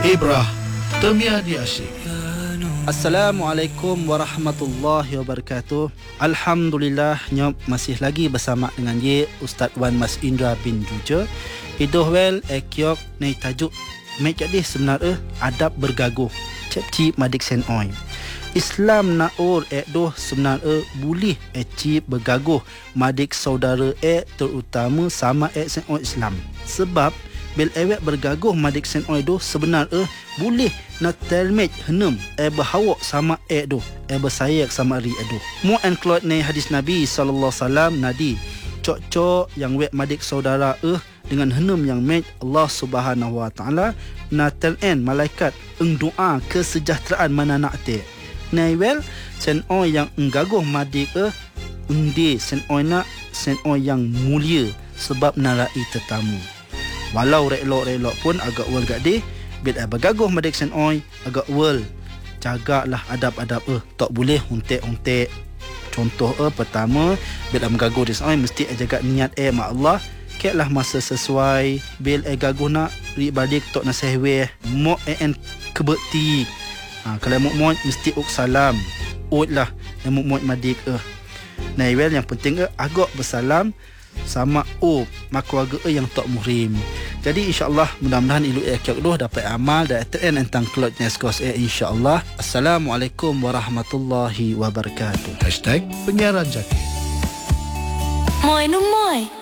Ibrah Temia di Asyik. Assalamualaikum warahmatullahi wabarakatuh. Alhamdulillah, nyop masih lagi bersama dengan Ustaz Wan Mas Indra bin Juja. Idoh wel ekyok nei tajuk mek jadi sebenarnya adab bergaguh. Cep madik sen oi. Islam naur doh sebenarnya boleh cip bergaguh madik saudara terutama sama sen oi Islam. Sebab bil ewek bergaguh madik sen oi doh sebenarnya boleh na telmet henum berhawak sama doh bersayak sama ri doh. Mu and klot nei hadis Nabi sallallahu alaihi wasallam nadi cok-cok yang wek madik saudara dengan henum yang met Allah Subhanahu wa taala na telen malaikat doa kesejahteraan mana nak te. Nei wel sen oi yang gaguh madik undi sen oi yang mulia sebab narai tetamu. Walau relok-relok pun agak wel gak deh. Bila bergaguh madik sen oi agak wel. Jagalah adab-adab tak boleh huntek-huntek. Contoh pertama, bila bergaguh di sen oi mesti jaga niat mak Allah. Keklah masa sesuai. Bila gaguh nak ri badik tok nasihwe. Mok kebekti. Kalau mok mesti salam. Lah mok madik Nah, well yang penting agak bersalam sama mak keluarga yang tak muhrim. Jadi insya-Allah mudah-mudahan ilu doh dapat amal dan tentang kelotnya skos insya-Allah. Assalamualaikum warahmatullahi wabarakatuh. #penyiaran jati. Moi no moi.